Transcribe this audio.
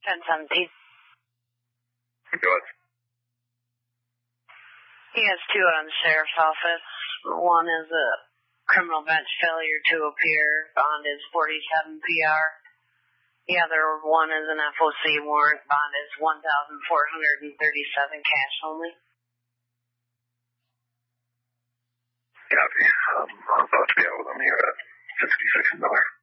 1017. Go ahead. He has two on the sheriff's office. One is a criminal bench failure to appear. Bond is 47 PR. The other one is an FOC warrant. Bond is 1,437 cash only. Copy. I'm about to be out with him here at 66 Miller.